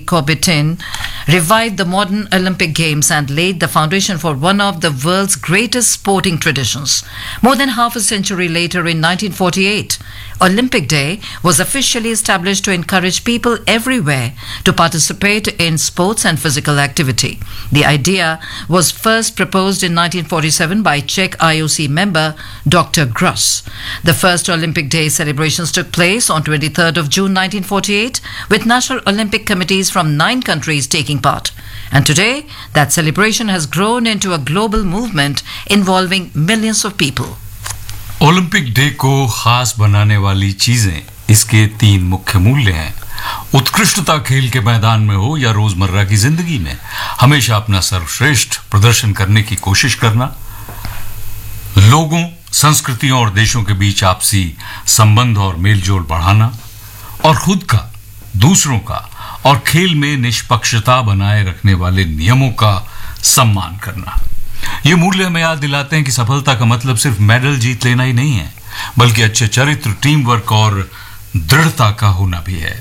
Coubertin revived the modern Olympic Games and laid the foundation for one of the world's greatest sporting traditions. More than half a century later, in 1948, Olympic Day was officially established to encourage people everywhere to participate in sports and physical activity. The idea was first proposed in 1947 by Czech IOC member Dr. Gross. The first Olympic Day celebrations took place on 23rd of June 1948, with National Olympic Committees from 9 countries taking part. And today, that celebration has grown into a global movement involving millions of people. Olympic day को खास बनाने वाली चीजें इसके 3 मुख्य मूल्य हैं। उत्कृष्टता खेल के मैदान में हो या रोजमर्रा की जिंदगी में, हमेशा अपना सर्वश्रेष्ठ प्रदर्शन करने की कोशिश करना, लोगों, संस्कृतियों और देशों के बीच आपसी संबंध और मेलजोल बढ़ाना, और खुद का, दूसरों का और खेल में निष्पक्षता बनाए रखने वाले नियमों का सम्मान करना। ये मूल्य हमें याद दिलाते हैं कि सफलता का मतलब सिर्फ मेडल जीत लेना ही नहीं है, बल्कि अच्छे चरित्र, टीम वर्क और दृढ़ता का होना भी है।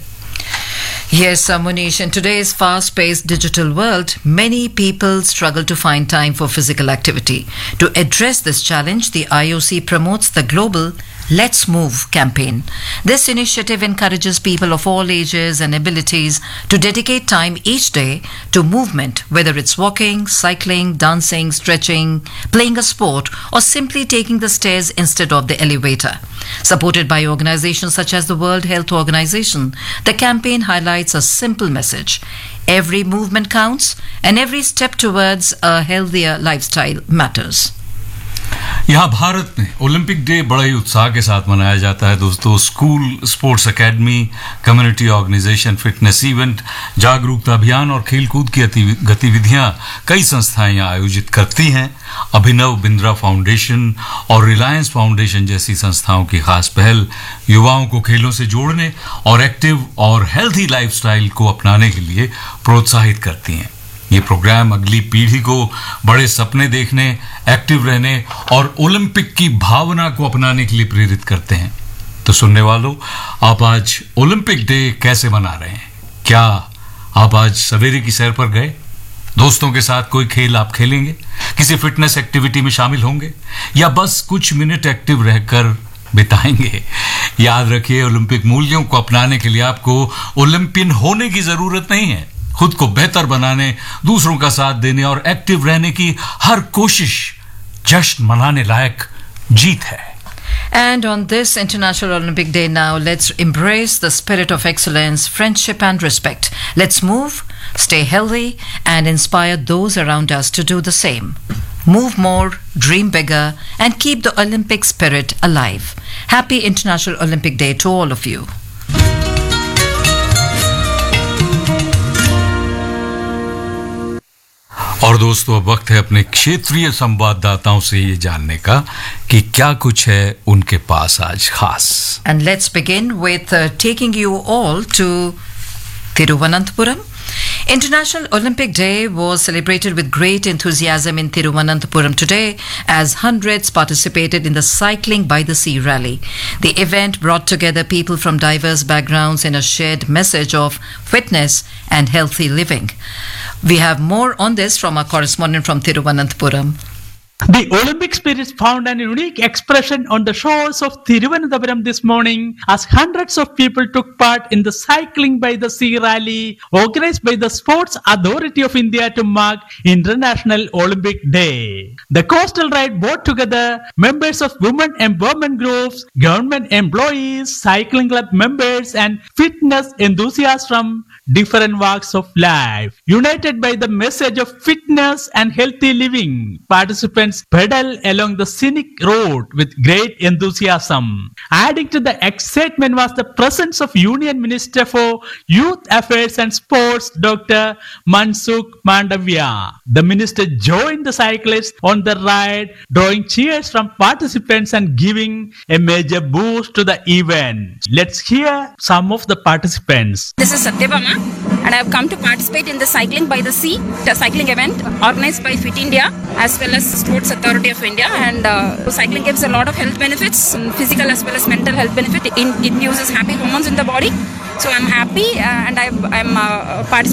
Yes, Munish, in today's fast-paced digital world, many people struggle to find time for physical activity. To address this challenge, the IOC promotes the global Let's Move campaign. This initiative encourages people of all ages and abilities to dedicate time each day to movement, whether it's walking, cycling, dancing, stretching, playing a sport, or simply taking the stairs instead of the elevator. Supported by organizations such as the World Health Organization, the campaign highlights a simple message: every movement counts, and every step towards a healthier lifestyle matters. यहाँ भारत में Olympic day बड़े उत्साह के साथ मनाया जाता है दोस्तों। School, sports academy, community organisation, fitness event, जागरूकता अभियान और खेलकूद की गतिविधियां कई संस्थाएं यहाँ आयोजित करती हैं। अभिनव बिंद्रा फाउंडेशन और रिलायंस फाउंडेशन जैसी संस्थाओं की खास पहल युवाओं को खेलों से जोड़ने और एक्टिव और हेल्थी लाइफस्टाइल को अपनाने के लिए प्रोत्साहित करती हैं। ये प्रोग्राम अगली पीढ़ी को बड़े सपने देखने, एक्टिव रहने और ओलंपिक की भावना को अपनाने के लिए प्रेरित करते हैं। तो सुनने वालों, आप आज ओलंपिक डे कैसे मना रहे हैं? क्या आप आज सवेरे की सैर पर गए? दोस्तों के साथ कोई खेल आप खेलेंगे? किसी फिटनेस एक्टिविटी में शामिल होंगे? या बस कुछ मिनट एक्टिव रहकर बिताएंगे? याद रखिए, ओलंपिक मूल्यों को अपनाने के लिए आपको ओलंपियन होने की जरूरत नहीं है। खुद को बेहतर बनाने, दूसरों का साथ देने और एक्टिव रहने की हर कोशिश जश्न मनाने लायक जीत है। And on this International Olympic Day now, let's embrace the spirit of excellence, friendship and respect. Let's move, stay healthy and inspire those around us to do the same. Move more, dream bigger and keep the Olympic spirit alive. Happy International Olympic Day to all of you. और दोस्तों, अब वक्त है अपने क्षेत्रीय संवाददाताओं से ये जानने का कि क्या कुछ है उनके पास आज खास। And let's begin with taking you all to Thiruvananthapuram. International Olympic Day was celebrated with great enthusiasm in Thiruvananthapuram today as hundreds participated in the Cycling by the Sea rally. The event brought together people from diverse backgrounds in a shared message of fitness and healthy living. We have more on this from our correspondent from Thiruvananthapuram. The Olympic spirit found an unique expression on the shores of Thiruvananthapuram this morning as hundreds of people took part in the Cycling by the Sea rally organized by the Sports Authority of India to mark International Olympic Day. The coastal ride brought together members of women empowerment groups, government employees, cycling club members and fitness enthusiasts from different walks of life. United by the message of fitness and healthy living, participants pedal along the scenic road with great enthusiasm. Adding to the excitement was the presence of Union Minister for Youth Affairs and Sports, Dr. Mansukh Mandavia. The minister joined the cyclists on the ride, drawing cheers from participants and giving a major boost to the event. Let's hear some of the participants. This is Satyabama and I have come to participate in the Cycling by the Sea, the cycling event organized by Fit India as well as Sports Authority of India. And cycling gives a lot of health benefits, physical as well as mental health benefit. It induces happy hormones in the body. So I'm happy and I'm participating